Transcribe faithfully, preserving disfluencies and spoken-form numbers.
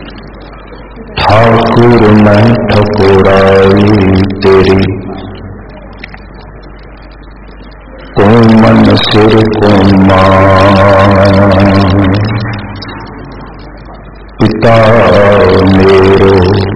ठाकुर मैं ठकुराई तेरी, कोमन सिर कोमान, पिता मेरो